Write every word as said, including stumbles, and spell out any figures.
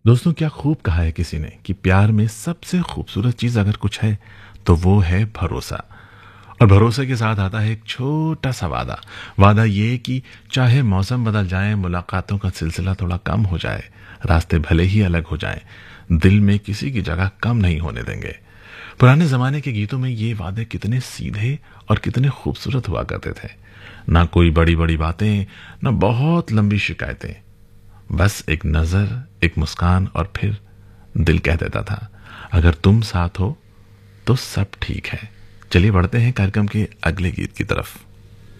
दोस्तों, क्या खूब कहा है किसी ने कि प्यार में सबसे खूबसूरत चीज अगर कुछ है तो वो है भरोसा। और भरोसे के साथ आता है एक छोटा सा वादा। वादा ये कि चाहे मौसम बदल जाए, मुलाकातों का सिलसिला थोड़ा कम हो जाए, रास्ते भले ही अलग हो जाएं, दिल में किसी की जगह कम नहीं होने देंगे। पुराने जमाने के गीतों में ये वादे कितने सीधे और कितने खूबसूरत हुआ करते थे। ना कोई बड़ी बड़ी बातें, ना बहुत लंबी शिकायतें, बस एक नजर, एक मुस्कान और फिर दिल कह देता था, अगर तुम साथ हो तो सब ठीक है। चलिए बढ़ते हैं कार्यक्रम के अगले गीत की तरफ।